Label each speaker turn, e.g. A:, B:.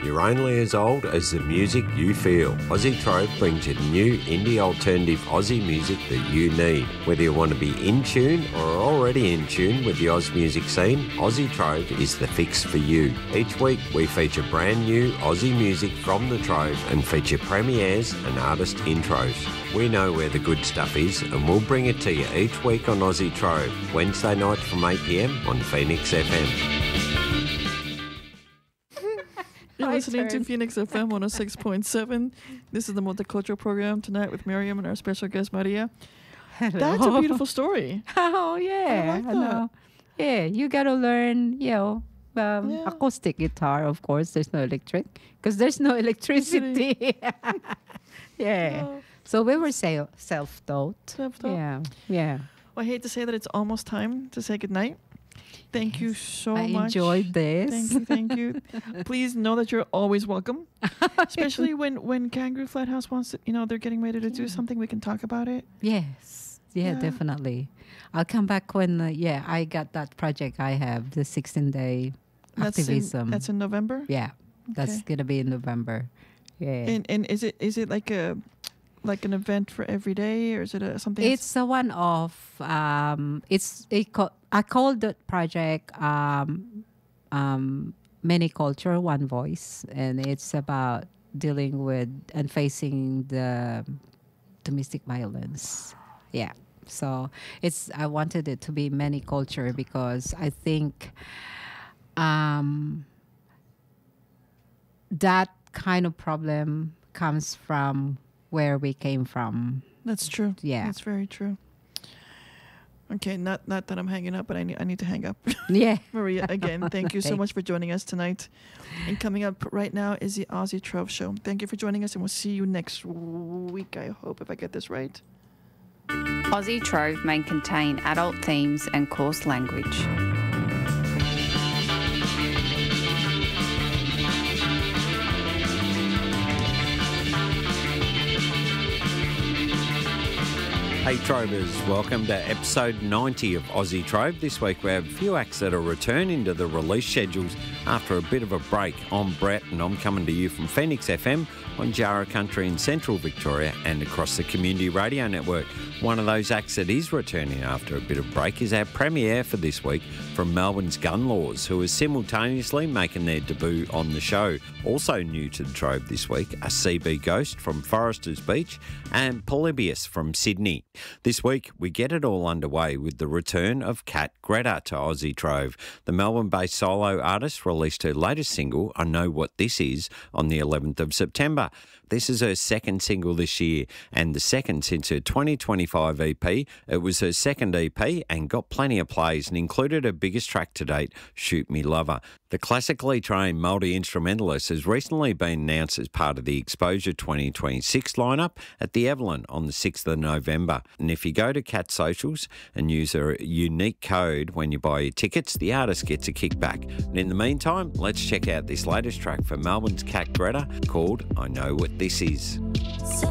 A: You're only as old as the music you feel. Aussie Trove brings you new indie alternative Aussie music that you need. Whether you want to be in tune or are already in tune with the Oz music scene, Aussie Trove is the fix for you. Each week we feature brand new Aussie music from the Trove and feature premieres and artist intros. We know where the good stuff is and we'll bring it to you each week on Aussie Trove, Wednesday night from 8 p.m. on Phoenix FM.
B: You're listening to Phoenix FM 106.7. This is the Multicultural Program tonight with Miriam and our special guest, Maria.
C: Hello.
B: That's a beautiful story.
C: Oh, yeah.
B: I like that.
C: Yeah, you got to learn, acoustic guitar, of course. There's no electric because there's no electricity. Yeah.
B: Oh.
C: So we were self-taught.
B: Self-taught.
C: Yeah.
B: Well, I hate to say that it's almost time to say goodnight. Thank you so much.
C: I enjoyed this.
B: Thank you. Please know that you're always welcome. Especially when Kangaroo Flighthouse wants to, they're getting ready to do something, we can talk about it.
C: Yes. Yeah, definitely. I'll come back when, I got that project I have, the 16-day activism.
B: That's in November?
C: Yeah, that's going to be in November. Yeah.
B: And is it like an event for every day, or is it something?
C: It's a one-off. I called the project Many Culture, One Voice, and it's about dealing with and facing the domestic violence. Yeah. So I wanted it to be many culture because I think that kind of problem comes from where we came from.
B: That's true.
C: Yeah.
B: That's very true. Okay, not that I'm hanging up, but I need to hang up.
C: Yeah.
B: Maria, again, thank you so much for joining us tonight. And coming up right now is the Aussie Trove Show. Thank you for joining us, and we'll see you next week, I hope, if I get this right.
D: Aussie Trove may contain adult themes and coarse language.
A: Hey Trovers, welcome to episode 90 of Aussie Trove. This week we have a few acts that are returning to the release schedules after a bit of a break. I'm Brett and I'm coming to you from Phoenix FM on Jarrah Country in Central Victoria and across the Community Radio Network. One of those acts that is returning after a bit of break is our premiere for this week from Melbourne's Gun Laws, who are simultaneously making their debut on the show. Also new to the Trove this week are CB Ghost from Foresters Beach and Polybius from Sydney. This week, we get it all underway with the return of Kat Greta to Aussie Trove. The Melbourne-based solo artist released her latest single, I Know What This Is, on the 11th of September. This is her second single this year and the second since her 2025 EP. It was her second EP and got plenty of plays and included her biggest track to date, Shoot Me Lover. The classically trained multi-instrumentalist has recently been announced as part of the Exposure 2026 lineup at the Evelyn on the 6th of November. And if you go to Cat Socials and use a unique code when you buy your tickets, the artist gets a kickback. And in the meantime, let's check out this latest track from Melbourne's Kat Greta called I Know What This Is.